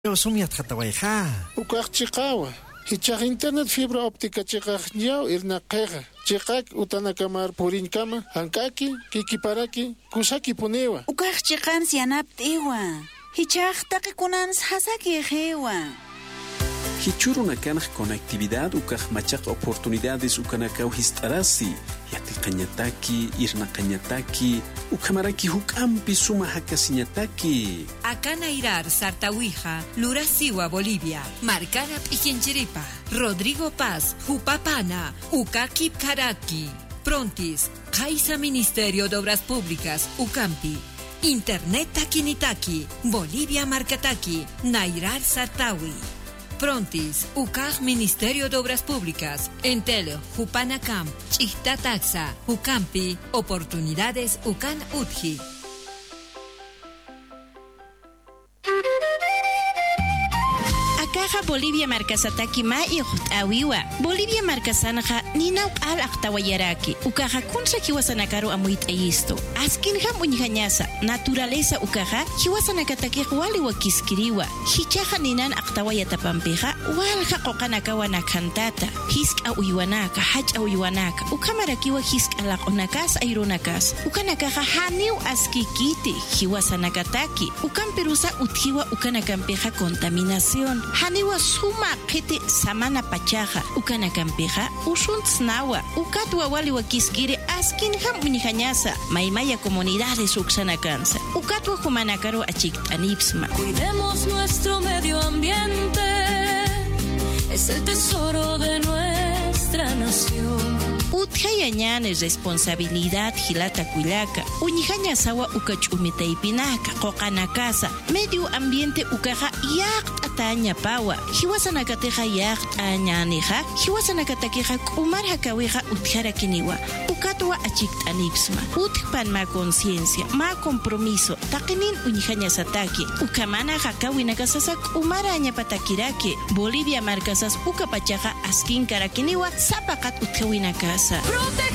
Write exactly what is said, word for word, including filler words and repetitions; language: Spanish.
Sumiat Hatawaiha. Ukak Chikawa. Hichak internet fibra óptica chikak nyao irna qeqa. Chikak utanakamar purin kama. Hankaki, kikiparaki, kusaki punewa. Ukak chikan sianap tewa. Hichak takikunans hasaki hewa. Hichuruna kanaj conectividad ukaj machaq oportunidades ukanakaw histarasi yati qañataki irna qañataki ukamaraki hukampi suma hakasiñataki Akana Irar Sartawija Lurasiwa Bolivia Marcana Pichinchiripa Rodrigo Paz Jupapana Ukakip Karaki Prontis Kaisa Ministerio de Obras Públicas Ucampi Internet Takinitaki Bolivia Marcataki Nairar Sartawi Prontis, Ukaj Ministerio de Obras Públicas, Entelo, Jupanacam, Chihta Taxa, Ucampi, Oportunidades Ucan Utji. Akaja Bolivia Marcasataki ma awiwa. Bolivia Marcasanaja ninauk al aktawayaraki. Ukaja kunsa kiwasanakaru amuit aisto. Askin ham unjanyasa. Naturaleza ukaja kiwasanakataki wali wakiskiriwa. Hichaja ninan aktawayatapampeja walja kokanakawa nakantata. Hisk awiwanaka, hach awiwanaka. Ukamarakiwa hisk alakonakas aironakas. Ukanakaja haniu askikiti kiwasanakataki. Ukamperusa uthiwa ukanakampeja contaminación. Haniwa suma kete samana pachaja ukanakampeja usuntsnawa ukatwa wali wakiskire askin ham unijanyasa maimaya comunidades uksanakansa ukatwa humanakaro achiktanipsma. Cuidemos nuestro medio ambiente, es el tesoro de nuestra nación. Utjayañane responsabilidad hilata kuilaka unijanya sawa ukachumitaypinaka qoqanakasa medio ambiente ukaja yaqt ataña pawa hiwasanakateja yaqt añaneja hiwasanakatakeja kumarja kaweja utjarakiniwa ukatwa achiktanipsma utpan ma conciencia ma compromiso taqinin unijanya sataki ukamana hakawinakasasak umaraña patakirake Bolivia marcasas ukapachaja askin karakiniwa sapakat utjawinakasa.